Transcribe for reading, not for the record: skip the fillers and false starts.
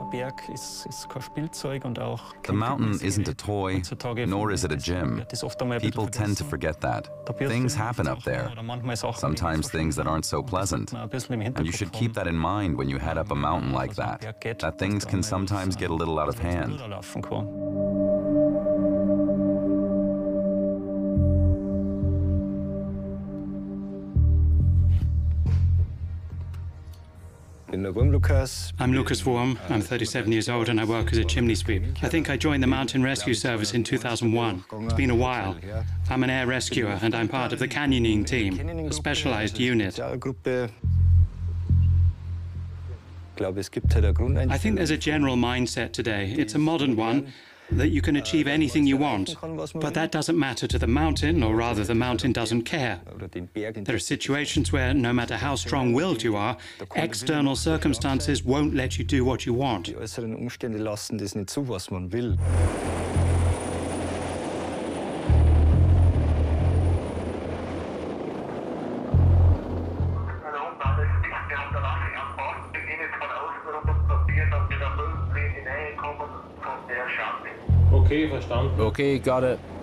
The mountain isn't a toy, nor is it a gym. People tend to forget that. Things happen up there, sometimes things that aren't so pleasant. And you should keep that in mind when you head up a mountain like that things can sometimes get a little out of hand. I'm Lucas Wurm. I'm 37 years old and I work as a chimney sweep. I think I joined the Mountain Rescue Service in 2001. It's been a while. I'm an air rescuer and I'm part of the canyoning team, a specialized unit. I think there's a general mindset today. It's a modern one, that you can achieve anything you want. But that doesn't matter to the mountain, or rather the mountain doesn't care. There are situations where, no matter how strong-willed you are, external circumstances won't let you do what you want. Okay, verstanden. Okay, got it.